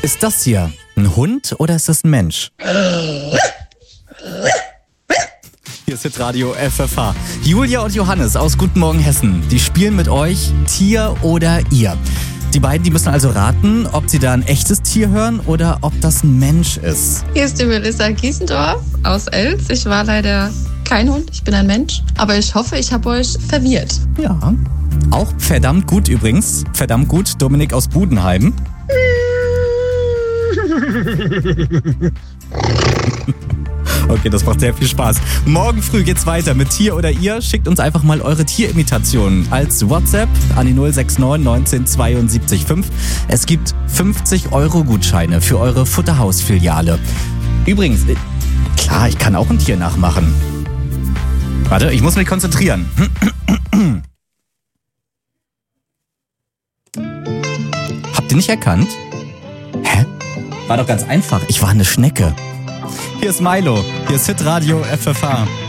Ist das hier ein Hund oder ist das ein Mensch? Hier ist Hitradio FFH. Julia und Johannes aus Guten Morgen Hessen, die spielen mit euch Tier oder Ihr. Die beiden, die müssen also raten, ob sie da ein echtes Tier hören oder ob das ein Mensch ist. Hier ist die Melissa Giesendorf aus Elz. Ich war leider kein Hund, ich bin ein Mensch. Aber ich hoffe, ich habe euch verwirrt. Ja, auch verdammt gut übrigens. Verdammt gut, Dominik aus Budenheim. Okay, das macht sehr viel Spaß. Morgen früh geht's weiter mit Tier oder Ihr. Schickt uns einfach mal eure Tierimitationen als WhatsApp an die 069 19 72 5. Es gibt 50-Euro-Gutscheine für eure Futterhaus-Filiale. Übrigens, klar, ich kann auch ein Tier nachmachen. Warte, ich muss mich konzentrieren. Habt ihr nicht erkannt? Hä? War doch ganz einfach. Ich war eine Schnecke. Hier ist Milo. Hier ist Hitradio FFH.